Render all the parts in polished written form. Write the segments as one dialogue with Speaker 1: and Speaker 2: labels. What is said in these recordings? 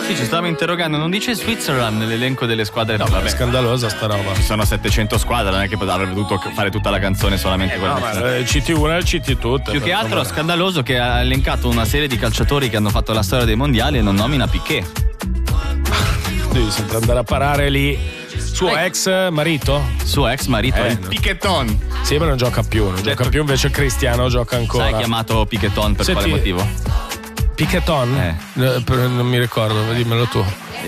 Speaker 1: Sì, ci stavamo interrogando, non dice Switzerland nell'elenco delle squadre?
Speaker 2: No, vabbè, è scandalosa sta roba.
Speaker 1: Ci sono 700 squadre, non è che avrebbe dovuto fare tutta la canzone solamente quella.
Speaker 2: No, ma citi una e citi tutte.
Speaker 1: Più che altro è scandaloso che ha elencato una serie di calciatori che hanno fatto la storia dei mondiali e non nomina Piqué.
Speaker 2: Devi sempre andare a parare lì. Suo ex marito?
Speaker 1: Suo ex marito, il Piqueton.
Speaker 2: Sì, ma non gioca più, invece Cristiano gioca ancora.
Speaker 1: Sai chiamato Piqueton per quale motivo?
Speaker 2: Piqueton? Non mi ricordo, dimmelo tu.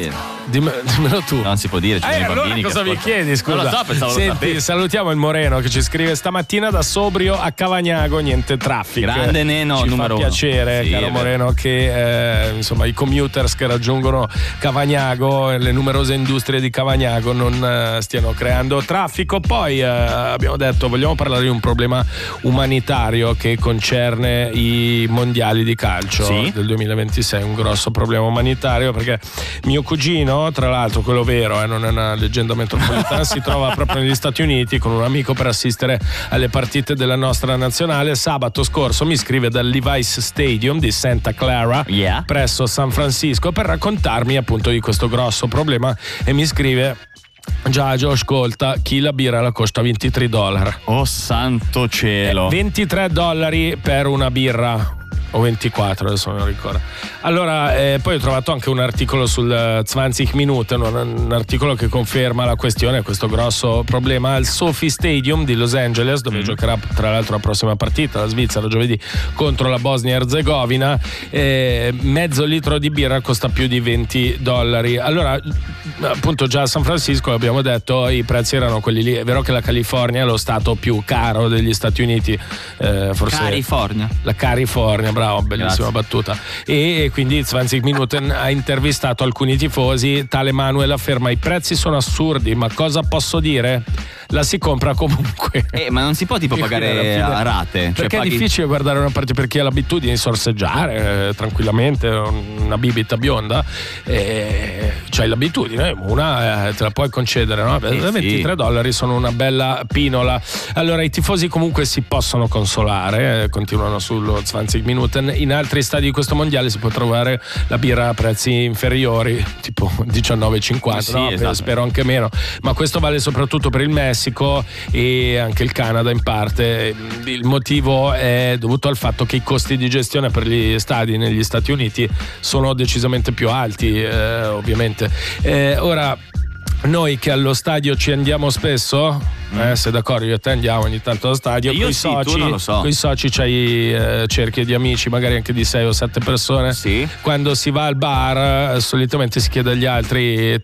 Speaker 2: Dimmelo tu.
Speaker 1: Non si può dire, ci sono i
Speaker 2: allora
Speaker 1: bambini
Speaker 2: cosa
Speaker 1: che
Speaker 2: mi chiedi, scusa?
Speaker 1: Non lo so, pensavo lo
Speaker 2: Senti,
Speaker 1: sapessi.
Speaker 2: salutiamo il Moreno che ci scrive: stamattina da sobrio a Cavagnago, niente traffico.
Speaker 1: Grande Neno,
Speaker 2: ci
Speaker 1: numero
Speaker 2: fa
Speaker 1: uno.
Speaker 2: piacere,
Speaker 1: Sì,
Speaker 2: caro Moreno, che insomma i commuters che raggiungono Cavagnago e le numerose industrie di Cavagnago non stiano creando traffico. Poi abbiamo detto vogliamo parlare di un problema umanitario che concerne i mondiali di calcio del 2026, un grosso problema umanitario, perché mio cugino, tra l'altro quello vero, non è una leggenda metropolitana, si trova proprio negli Stati Uniti con un amico per assistere alle partite della nostra nazionale. Sabato scorso mi scrive dal Levi's Stadium di Santa Clara presso San Francisco per raccontarmi appunto di questo grosso problema e mi scrive: Già, ascolta, chi la birra la costa $23.
Speaker 1: Oh santo cielo.
Speaker 2: $23 per una birra. O 24, adesso non ricordo. Allora, poi ho trovato anche un articolo sul 20 Minuten, un articolo che conferma la questione, questo grosso problema al SoFi Stadium di Los Angeles, dove giocherà tra l'altro la prossima partita, la Svizzera, giovedì contro la Bosnia-Erzegovina. Mezzo litro di birra costa più di $20. Allora, appunto, già a San Francisco abbiamo detto i prezzi erano quelli lì. È vero che la California è lo stato più caro degli Stati Uniti, forse
Speaker 1: California.
Speaker 2: La California, bravo, bellissima battuta. E quindi 20 Minuten ha intervistato alcuni tifosi. Tale Manuel afferma: i prezzi sono assurdi, ma cosa posso dire? La si compra comunque.
Speaker 1: Ma non si può tipo pagare a rate?
Speaker 2: Perché è difficile guardare una partita per chi ha l'abitudine di sorseggiare tranquillamente una bibita bionda, c'hai l'abitudine, una te la puoi concedere, no? $23 sono una bella pinola. Allora i tifosi comunque si possono consolare, continuano sullo 20 Minuten. In altri stadi di questo mondiale si può trovare la birra a prezzi inferiori, tipo $19,50,
Speaker 1: esatto.
Speaker 2: Spero anche meno, ma questo vale soprattutto per il Messico e anche il Canada in parte. Il motivo è dovuto al fatto che i costi di gestione per gli stadi negli Stati Uniti sono decisamente più alti, ovviamente. Ora, noi che allo stadio ci andiamo spesso, sei d'accordo, io e te andiamo ogni tanto allo stadio,
Speaker 1: io tu non lo so.
Speaker 2: Coi soci c'hai cerchie di amici, magari anche di 6 o 7 persone.
Speaker 1: Sì.
Speaker 2: Quando si va al bar solitamente si chiede agli altri